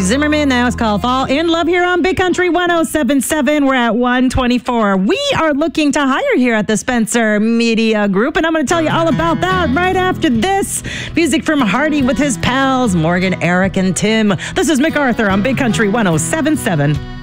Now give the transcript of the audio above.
Zimmerman. Now it's called Fall in Love here on Big Country 107.7. We're at 124. We are looking to hire here at the Spencer Media Group, and I'm going to tell you all about that right after this. Music from Hardy with his pals, Morgan, Eric, and Tim. This is MacArthur on Big Country 107.7.